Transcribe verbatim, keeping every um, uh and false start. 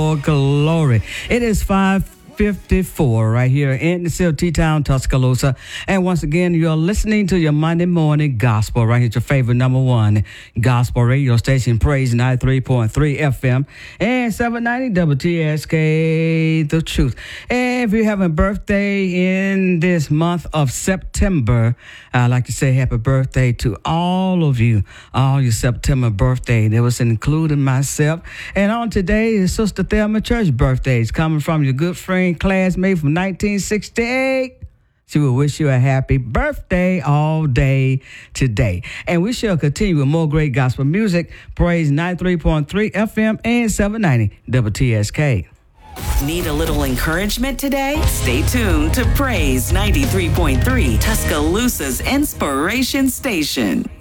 Glory. It is five fifty-four right here in the city of T-Town, Tuscaloosa. And once again, you're listening to your Monday morning gospel right here at your favorite number one gospel radio station, Praise ninety-three point three F M and seven ninety W T S K, The Truth. And if you're having a birthday in this month of September, I'd like to say happy birthday to all of you, all your September birthday. That was including myself. And on today is Sister Thelma Church birthdays coming from your good friend, classmate from nineteen sixty-eight. She will wish you a happy birthday all day today. And we shall continue with more great gospel music. Praise ninety-three point three F M and seven ninety W T S K. Need a little encouragement today? Stay tuned to Praise ninety-three point three, Tuscaloosa's inspiration station.